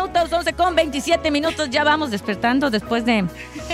minutos, 11:27, ya vamos despertando después de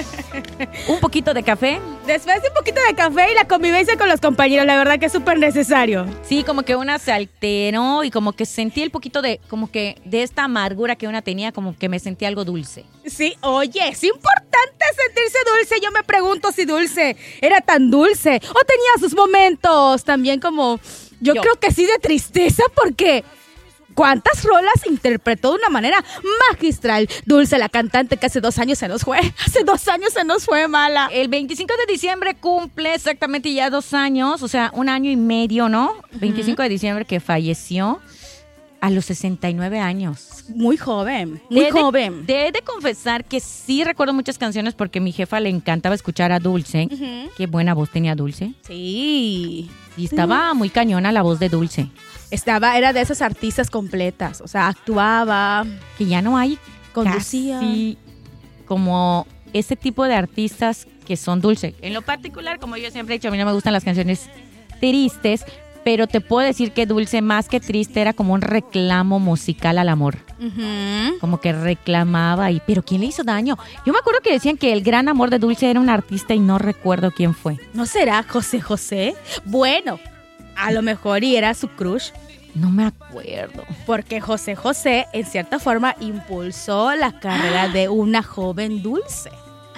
un poquito de café. Después de un poquito de café y la convivencia con los compañeros, la verdad que es súper necesario. Sí, como que una se alteró y como que sentí el poquito de, como que de esta amargura que una tenía, como que me sentí algo dulce. Sí, oye, es importante sentirse dulce. Yo me pregunto si Dulce era tan dulce o tenía sus momentos también como, yo creo que sí, de tristeza, porque ¿cuántas rolas interpretó de una manera magistral? Dulce, la cantante que hace 2 años se nos fue. Hace 2 años se nos fue, mala. El 25 de diciembre cumple exactamente ya 2 años, o sea, 1 año y medio, ¿no? 25 de diciembre que falleció a los 69 años. Muy joven, muy joven. He de confesar que sí recuerdo muchas canciones porque a mi jefa le encantaba escuchar a Dulce. Qué buena voz tenía Dulce. Sí. Y estaba muy cañona la voz de Dulce. Era de esas artistas completas, o sea, actuaba, que ya no hay conducía, casi como ese tipo de artistas que son Dulce. En lo particular, como yo siempre he dicho, a mí no me gustan las canciones tristes, pero te puedo decir que Dulce, más que triste, era como un reclamo musical al amor. Como que reclamaba, pero ¿quién le hizo daño? Yo me acuerdo que decían que el gran amor de Dulce era un artista y no recuerdo quién fue. ¿No será José José? Bueno, a lo mejor y era su crush. No me acuerdo. Porque José José, en cierta forma, impulsó la carrera de una joven Dulce.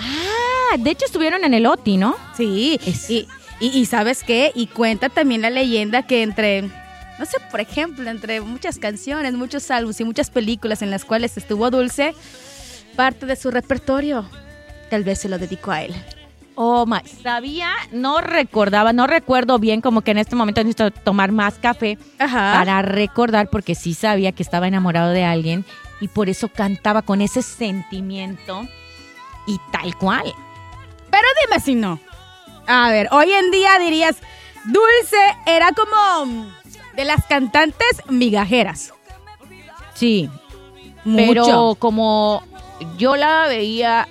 De hecho estuvieron en el OTI, ¿no? Sí, y ¿sabes qué? Y cuenta también la leyenda que no sé, por ejemplo, entre muchas canciones, muchos álbumes y muchas películas en las cuales estuvo Dulce, parte de su repertorio tal vez se lo dedicó a él. Oh, no recuerdo bien, como que en este momento necesito tomar más café para recordar, porque sí sabía que estaba enamorado de alguien y por eso cantaba con ese sentimiento y tal cual. Pero dime si no. A ver, hoy en día dirías, Dulce era como de las cantantes migajeras. Sí, mucho. Pero como yo la veía,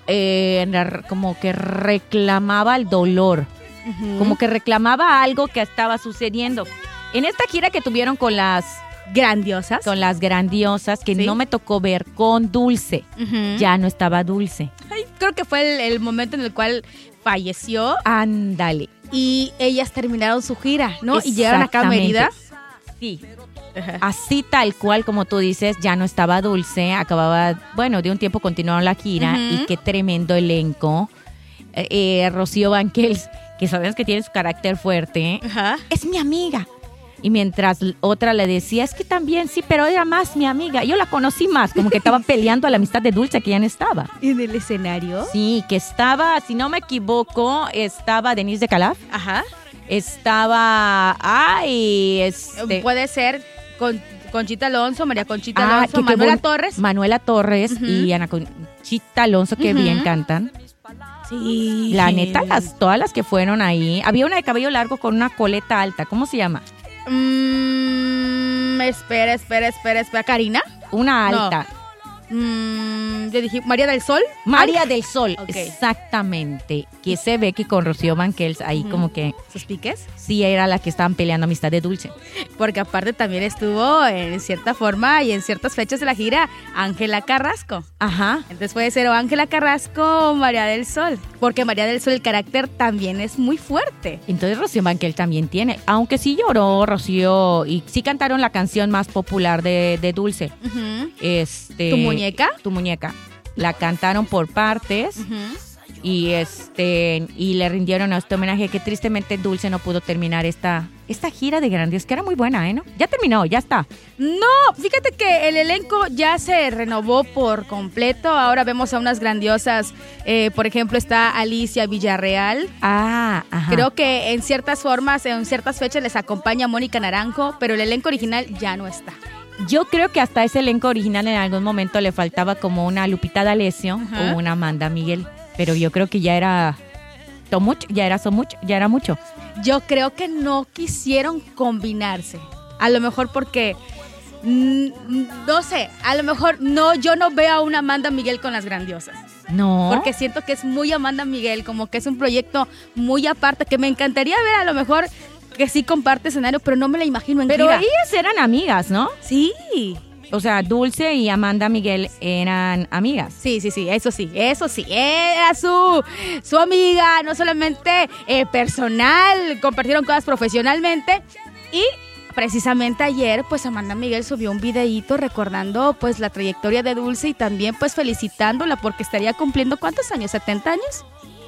como que reclamaba el dolor, como que reclamaba algo que estaba sucediendo. En esta gira que tuvieron con las grandiosas, que ¿sí? No me tocó ver con Dulce, ya no estaba Dulce. Ay, creo que fue el momento en el cual falleció. Ándale. Y ellas terminaron su gira, ¿no? Y llegaron acá a Mérida. Sí. Así tal cual como tú dices, ya no estaba Dulce, acababa, de un tiempo continuaron la gira y qué tremendo elenco. Rocío Banquels, que sabemos que tiene su carácter fuerte, es mi amiga. Y mientras otra le decía, es que también sí, pero era más mi amiga. Yo la conocí más, como que estaba peleando a la amistad de Dulce, que ya no estaba. ¿En el escenario? Sí, que estaba, si no me equivoco, estaba Denise de Calaf. Estaba, puede ser Conchita Alonso, María Conchita Alonso, Manuela Torres y Ana Conchita Alonso, que bien cantan. Sí. La neta, todas las que fueron ahí. Había una de cabello largo con una coleta alta, ¿cómo se llama? Espera. ¿Karina? Una alta. Yo dije, ¿María del Sol? María del Sol, exactamente. Que se ve que con Rocío Banquels ahí como que... ¿Sus piques? Sí, era la que estaban peleando amistad de Dulce. Porque aparte también estuvo en cierta forma y en ciertas fechas de la gira Ángela Carrasco. Entonces puede ser o Ángela Carrasco o María del Sol. Porque María del Sol, el carácter también es muy fuerte. Entonces Rocío Banquels también tiene. Aunque sí lloró Rocío y sí cantaron la canción más popular de Dulce. ¿Tu muñeca? La cantaron por partes y le rindieron a este homenaje que tristemente Dulce no pudo terminar esta gira de Grandios, que era muy buena, ¿no? Ya terminó, ya está. No, fíjate que el elenco ya se renovó por completo. Ahora vemos a unas grandiosas, por ejemplo está Alicia Villarreal. Creo que en ciertas formas, en ciertas fechas les acompaña Mónica Naranjo, pero el elenco original ya no está. Yo creo que hasta ese elenco original en algún momento le faltaba como una Lupita D'Alessio o una Amanda Miguel, pero yo creo que ya era mucho. Yo creo que no quisieron combinarse, a lo mejor porque, no sé, a lo mejor yo no veo a una Amanda Miguel con las Grandiosas. No. Porque siento que es muy Amanda Miguel, como que es un proyecto muy aparte, que me encantaría ver a lo mejor... que sí comparte escenario, pero no me la imagino en gira. Pero ellas eran amigas, ¿no? Sí. O sea, Dulce y Amanda Miguel eran amigas. Sí, eso sí. Era su amiga, no solamente personal, compartieron cosas profesionalmente. Y precisamente ayer, pues Amanda Miguel subió un videíto recordando pues la trayectoria de Dulce y también pues felicitándola porque estaría cumpliendo ¿cuántos años? ¿70 años?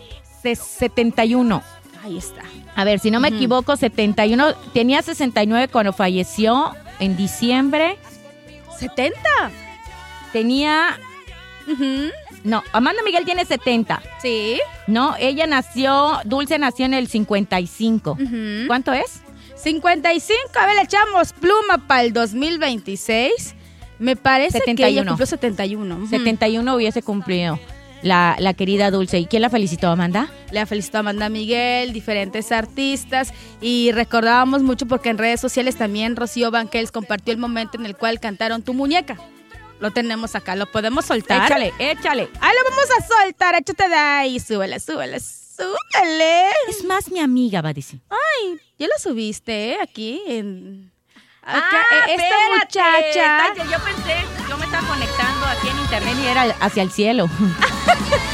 71. Ahí está. A ver, si no me equivoco, 71. Tenía 69 cuando falleció en diciembre. ¿70? Tenía... No, Amanda Miguel tiene 70. Sí. No, Dulce nació en el 55. ¿Cuánto es? 55, a ver, le echamos pluma para el 2026. Me parece 71. Que ella cumplió 71. 71 hubiese cumplido la querida Dulce. ¿Y quién la felicitó, Amanda? La felicitó Amanda Miguel, diferentes artistas. Y recordábamos mucho porque en redes sociales también Rocío Banquels compartió el momento en el cual cantaron Tu Muñeca. Lo tenemos acá, ¿lo podemos soltar? Échale. Ahí lo vamos a soltar, échate de ahí, súbele. Es más mi amiga, va a decir. Ay, ya lo subiste, aquí en... Esta muchacha. Yo pensé, yo me estaba conectando aquí en internet y era hacia el cielo.